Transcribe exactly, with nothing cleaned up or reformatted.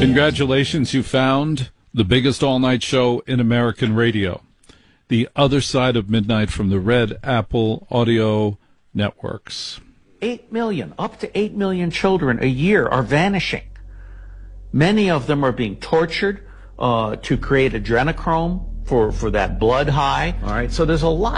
Congratulations, you found the biggest all-night show in American radio. The Other Side of Midnight from the Red Apple Audio Networks. Eight million, up to eight million children a year are vanishing. Many of them are being tortured uh, to create adrenochrome for, for that blood high. All right, so there's a lot